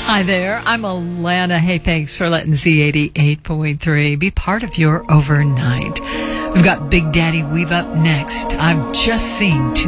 Hi there, I'm Alana. Hey, thanks for letting Z88.3 be part of your overnight. We've got Big Daddy Weave up next. I've just seen